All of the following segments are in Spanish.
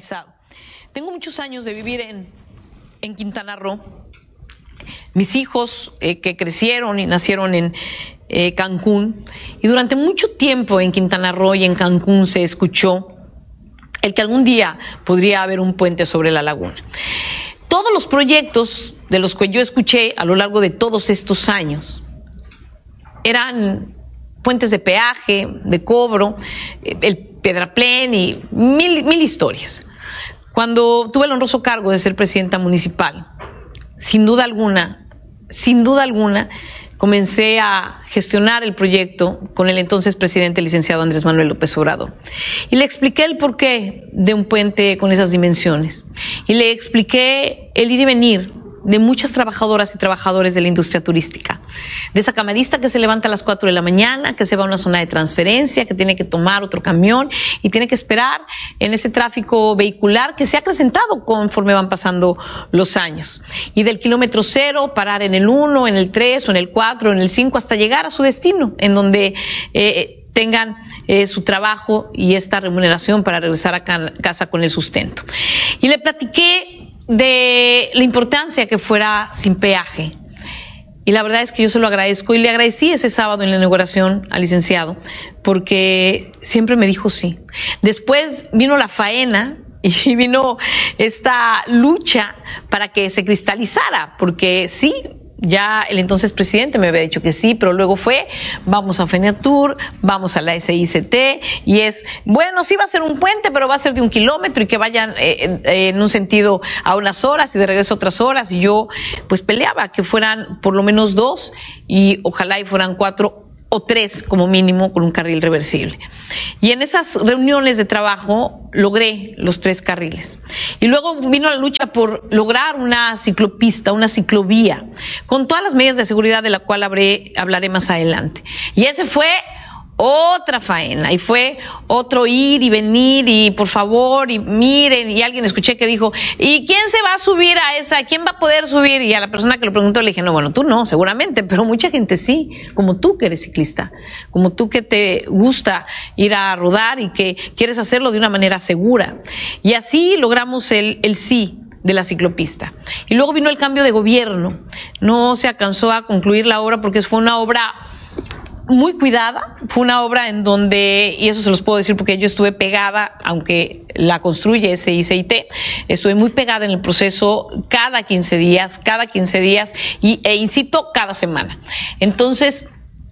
generalizado. Tengo muchos años de vivir en Quintana Roo. Mis hijos que crecieron y nacieron en Cancún, y durante mucho tiempo en Quintana Roo y en Cancún se escuchó el que algún día podría haber un puente sobre la laguna. Todos los proyectos de los que yo escuché a lo largo de todos estos años eran puentes de peaje, de cobro, el Pedraplén y mil historias. Cuando tuve el honroso cargo de ser presidenta municipal, sin duda alguna, comencé a gestionar el proyecto con el entonces presidente, el licenciado Andrés Manuel López Obrador. Y le expliqué el porqué de un puente con esas dimensiones. Y le expliqué el ir y venir de muchas trabajadoras y trabajadores de la industria turística. De esa camarista que se levanta a las 4 de la mañana, que se va a una zona de transferencia, que tiene que tomar otro camión y tiene que esperar en ese tráfico vehicular que se ha acrecentado conforme van pasando los años. Y del kilómetro 0, parar en el 1, en el 3, o en el 4, o en el 5, hasta llegar a su destino, en donde tengan su trabajo y esta remuneración para regresar a casa con el sustento. Y le platiqué de la importancia que fuera sin peaje. Y la verdad es que yo se lo agradezco, y le agradecí ese sábado en la inauguración al licenciado, porque siempre me dijo sí. Después vino la faena y vino esta lucha para que se cristalizara, porque sí, ya el entonces presidente me había dicho que sí, pero luego fue, vamos a FENATUR, vamos a la SICT, y es, bueno, sí va a ser un puente, pero va a ser de 1 kilómetro y que vayan en un sentido a unas horas y de regreso otras horas. Y yo pues peleaba que fueran por lo menos 2 y ojalá y fueran 4 o 3 como mínimo, con un carril reversible. Y en esas reuniones de trabajo logré los 3 carriles. Y luego vino la lucha por lograr una ciclopista, una ciclovía, con todas las medidas de seguridad de la cual hablaré más adelante. Y ese fue otra faena, y fue otro ir y venir, y por favor, y miren, y alguien escuché que dijo, ¿y quién se va a subir a esa? ¿Quién va a poder subir? Y a la persona que lo preguntó le dije, no, bueno, tú no, seguramente, pero mucha gente sí, como tú que eres ciclista, como tú que te gusta ir a rodar y que quieres hacerlo de una manera segura. Y así logramos el sí de la ciclopista. Y luego vino el cambio de gobierno. No se alcanzó a concluir la obra porque fue una obra muy cuidada, fue una obra en donde, y eso se los puedo decir porque yo estuve pegada, aunque la construye SICT, estuve muy pegada en el proceso cada 15 días, e incito cada semana. Entonces,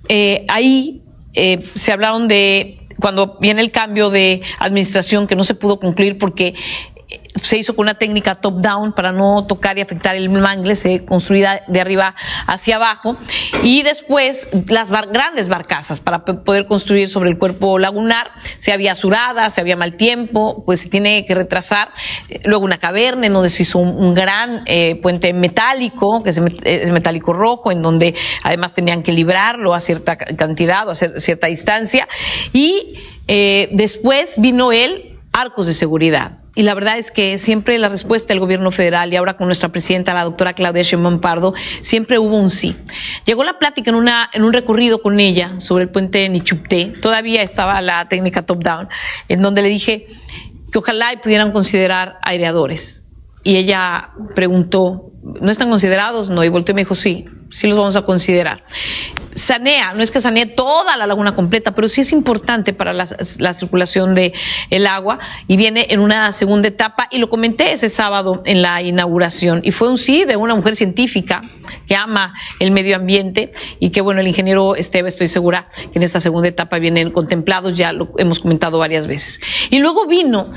ahí se hablaron de, cuando viene el cambio de administración que no se pudo concluir porque se hizo con una técnica top-down para no tocar y afectar el mangle, se construía de arriba hacia abajo, y después las grandes barcazas para poder construir sobre el cuerpo lagunar, se había asurada, se había mal tiempo, pues se tiene que retrasar. Luego una caverna en donde se hizo un gran puente metálico, que es metálico rojo, en donde además tenían que librarlo a cierta cantidad o a cierta distancia, y después vino el arcos de seguridad. Y la verdad es que siempre la respuesta del gobierno federal, y ahora con nuestra presidenta, la doctora Claudia Sheinbaum Pardo, siempre hubo un sí. Llegó la plática en un recorrido con ella sobre el puente de Nichupté, todavía estaba la técnica top-down, en donde le dije que ojalá y pudieran considerar aireadores. Y ella preguntó, ¿no están considerados? No, y volteó y me dijo, sí los vamos a considerar. Sanea, no es que sanee toda la laguna completa, pero sí es importante para la circulación de el agua, y viene en una segunda etapa, y lo comenté ese sábado en la inauguración, y fue un sí de una mujer científica que ama el medio ambiente, y que bueno, el ingeniero Esteve, estoy segura que en esta segunda etapa vienen contemplados, ya lo hemos comentado varias veces. Y luego vino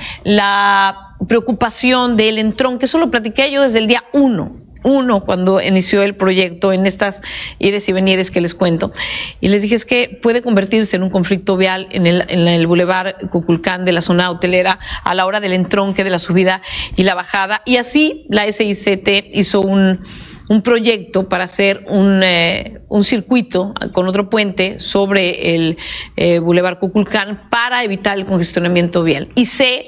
la preocupación del entrón, que eso lo platiqué yo desde el día 1, cuando inició el proyecto, en estas ires y venires que les cuento, y les dije, es que puede convertirse en un conflicto vial en el Boulevard Cuculcán de la zona hotelera a la hora del entronque de la subida y la bajada. Y así la SICT hizo un proyecto para hacer un circuito con otro puente sobre el Boulevard Cuculcán para evitar el congestionamiento vial. Y sé,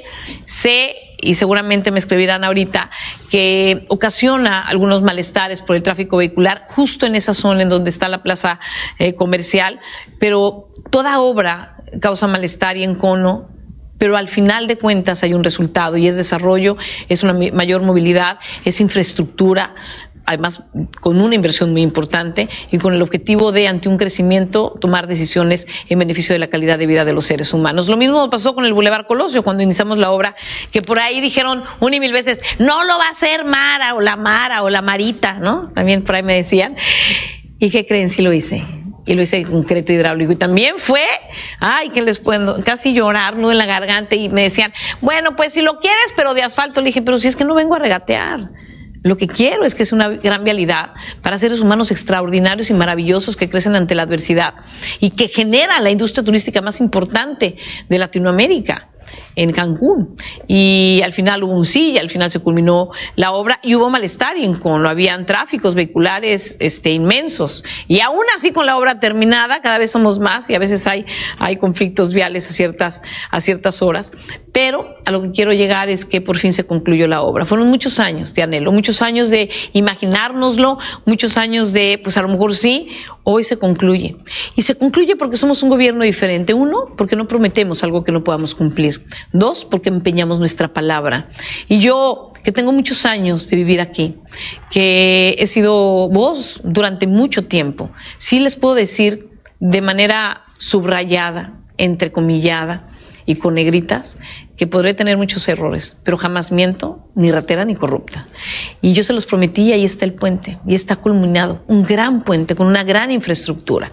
y seguramente me escribirán ahorita, que ocasiona algunos malestares por el tráfico vehicular justo en esa zona en donde está la plaza comercial, pero toda obra causa malestar y encono pero al final de cuentas hay un resultado y es desarrollo, es una mayor movilidad, es infraestructura, además con una inversión muy importante y con el objetivo de, ante un crecimiento, tomar decisiones en beneficio de la calidad de vida de los seres humanos. Lo mismo pasó con el Boulevard Colosio cuando iniciamos la obra, que por ahí dijeron una y mil veces, no lo va a hacer Mara o la Marita, ¿no? También por ahí me decían. ¿Y qué creen? Sí lo hice. Y lo hice en concreto hidráulico. Y también fue, ay, que les puedo casi llorar, nudo en la garganta. Y me decían, bueno, pues si lo quieres, pero de asfalto. Le dije, pero si es que no vengo a regatear. Lo que quiero es que es una gran vialidad para seres humanos extraordinarios y maravillosos que crecen ante la adversidad y que genera la industria turística más importante de Latinoamérica, en Cancún. Y al final hubo un sí, y al final se culminó la obra y hubo malestar y en Cono habían tráficos vehiculares inmensos. Y aún así, con la obra terminada, cada vez somos más y a veces hay conflictos viales a ciertas horas. Pero a lo que quiero llegar es que por fin se concluyó la obra. Fueron muchos años de anhelo, muchos años de imaginárnoslo, muchos años de, pues a lo mejor sí, hoy se concluye. Y se concluye porque somos un gobierno diferente. Uno, porque no prometemos algo que no podamos cumplir. Dos, porque empeñamos nuestra palabra. Y yo, que tengo muchos años de vivir aquí, que he sido voz durante mucho tiempo, sí les puedo decir de manera subrayada, entrecomillada y con negritas, que podré tener muchos errores, pero jamás miento, ni ratera ni corrupta. Y yo se los prometí y ahí está el puente, y está culminado, un gran puente con una gran infraestructura.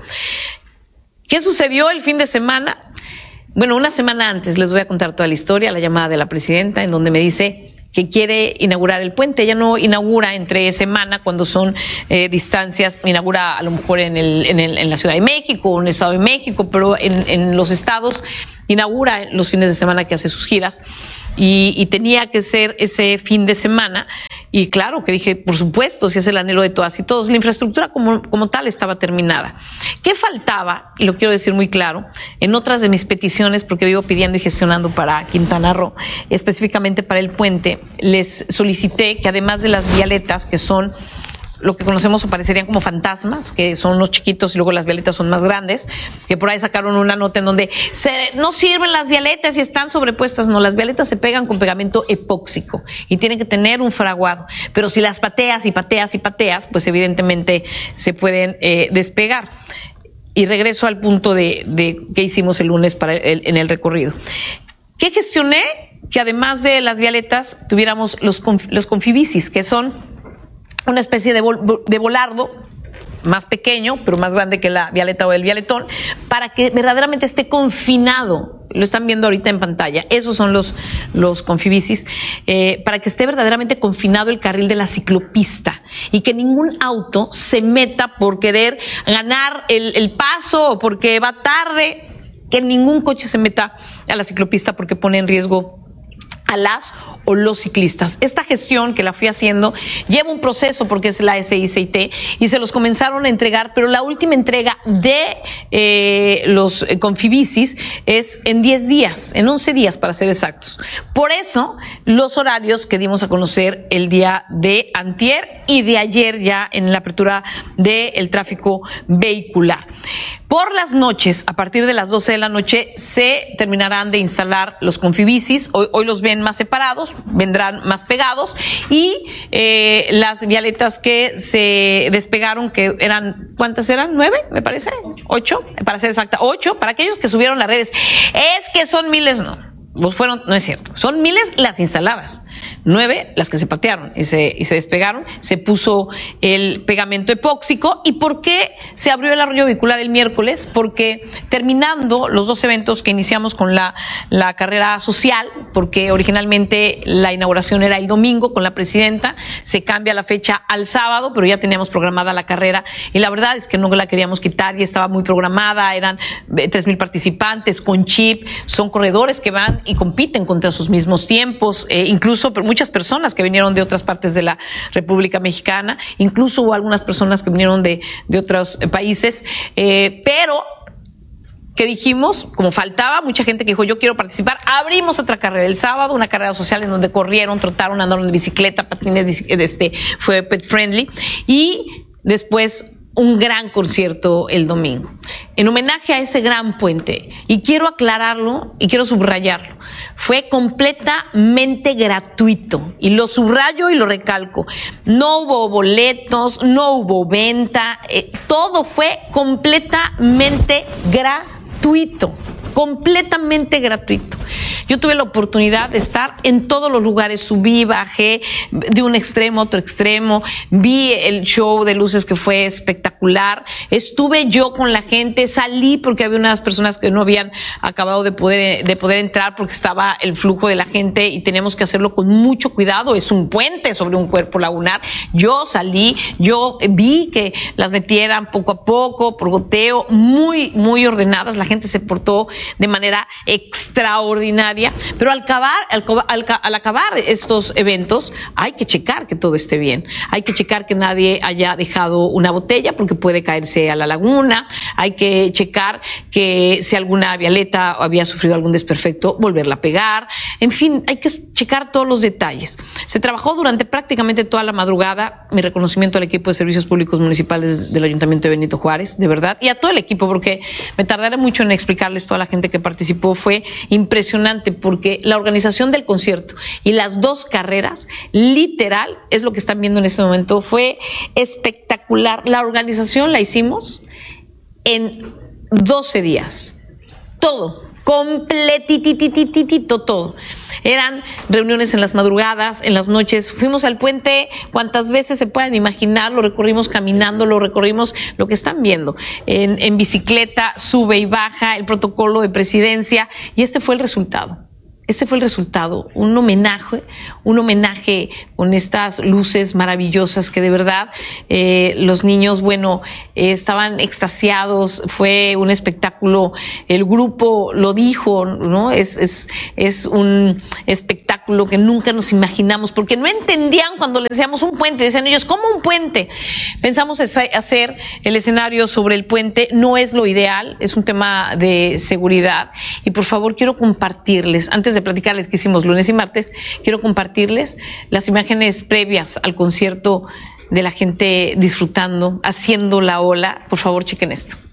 ¿Qué sucedió el fin de semana? Bueno, una semana antes les voy a contar toda la historia, la llamada de la presidenta, en donde me dice que quiere inaugurar el puente. Ella no inaugura entre semana cuando son distancias, inaugura a lo mejor en la Ciudad de México o en el Estado de México, pero en los estados inaugura los fines de semana que hace sus giras y tenía que ser ese fin de semana. Y claro que dije, por supuesto, si es el anhelo de todas y todos, la infraestructura como tal estaba terminada. ¿Qué faltaba? Y lo quiero decir muy claro, en otras de mis peticiones, porque vivo pidiendo y gestionando para Quintana Roo, específicamente para el puente, les solicité que además de las vialetas, que son lo que conocemos o parecerían como fantasmas, que son los chiquitos y luego las vialetas son más grandes, que por ahí sacaron una nota en donde no sirven las vialetas y están sobrepuestas. No, las vialetas se pegan con pegamento epóxico y tienen que tener un fraguado, pero si las pateas y pateas y pateas, pues evidentemente se pueden despegar. Y regreso al punto de qué hicimos el lunes en el recorrido. ¿Qué gestioné? Que además de las vialetas tuviéramos los confibicis, que son una especie de volardo más pequeño, pero más grande que la vialeta o el vialetón, para que verdaderamente esté confinado. Lo están viendo ahorita en pantalla. Esos son los confibicis, para que esté verdaderamente confinado el carril de la ciclopista y que ningún auto se meta por querer ganar el paso o porque va tarde, que ningún coche se meta a la ciclopista porque pone en riesgo a las o los ciclistas. Esta gestión que la fui haciendo lleva un proceso porque es la SICT y se los comenzaron a entregar, pero la última entrega de los confibicis es en 10 días, en 11 días para ser exactos. Por eso los horarios que dimos a conocer el día de antier y de ayer ya en la apertura del tráfico vehicular. Por las noches, a partir de las 12 de la noche, se terminarán de instalar los confibicis. Hoy los ven más separados, vendrán más pegados. Y las vialetas que se despegaron, que eran, ¿cuántas eran? ¿9, me parece? ¿8? Para ser exacta, 8. Para aquellos que subieron las redes. Es que son miles, no. No es cierto. Son miles las instaladas. 9 las que se patearon y se despegaron. Se puso el pegamento epóxico. ¿Y por qué se abrió el arroyo vehicular el miércoles? Porque terminando los dos eventos que iniciamos con la carrera social, porque originalmente la inauguración era el domingo con la presidenta, se cambia la fecha al sábado, pero ya teníamos programada la carrera y la verdad es que no la queríamos quitar y estaba muy programada. Eran 3,000 participantes con chip, son corredores que van y compiten contra sus mismos tiempos, incluso muchas personas que vinieron de otras partes de la República Mexicana, incluso hubo algunas personas que vinieron de otros países, pero que dijimos, como faltaba mucha gente que dijo yo quiero participar, abrimos otra carrera el sábado, una carrera social en donde corrieron, trotaron, andaron en bicicleta, patines, fue pet friendly, y después un gran concierto el domingo, en homenaje a ese gran puente. Y quiero aclararlo y quiero subrayarlo. Fue completamente gratuito. Y lo subrayo y lo recalco. No hubo boletos, no hubo venta. Todo fue completamente gratuito. Completamente gratuito. Yo tuve la oportunidad de estar en todos los lugares, subí, bajé de un extremo a otro extremo, vi el show de luces que fue espectacular, estuve yo con la gente, salí porque había unas personas que no habían acabado de poder entrar porque estaba el flujo de la gente y teníamos que hacerlo con mucho cuidado, es un puente sobre un cuerpo lagunar. Yo salí, yo vi que las metieran poco a poco, por goteo, muy ordenadas, la gente se portó de manera extraordinaria, pero al acabar estos eventos hay que checar que todo esté bien, hay que checar que nadie haya dejado una botella porque puede caerse a la laguna, hay que checar que si alguna vialeta había sufrido algún desperfecto, volverla a pegar, en fin, hay que checar todos los detalles. Se trabajó durante prácticamente toda la madrugada, mi reconocimiento al equipo de servicios públicos municipales del Ayuntamiento de Benito Juárez, de verdad, y a todo el equipo, porque me tardaré mucho en explicarles toda la gente que participó. Fue impresionante porque la organización del concierto y las dos carreras, literal, es lo que están viendo en este momento, fue espectacular. La organización la hicimos en 12 días. Todo. Completititititito todo. Eran reuniones en las madrugadas, en las noches. Fuimos al puente cuantas veces se puedan imaginar, lo recorrimos caminando, lo recorrimos, lo que están viendo, en bicicleta, sube y baja, el protocolo de presidencia, y este fue el resultado. Este fue el resultado, un homenaje con estas luces maravillosas que de verdad los niños, bueno, estaban extasiados, fue un espectáculo, el grupo lo dijo, ¿no? Es un espectáculo que nunca nos imaginamos, porque no entendían cuando les decíamos un puente, decían ellos, ¿cómo un puente? Pensamos hacer el escenario sobre el puente, no es lo ideal, es un tema de seguridad, y por favor quiero compartirles, antes de platicarles que hicimos lunes y martes, quiero compartirles las imágenes previas al concierto de la gente disfrutando, haciendo la ola. Por favor, chequen esto.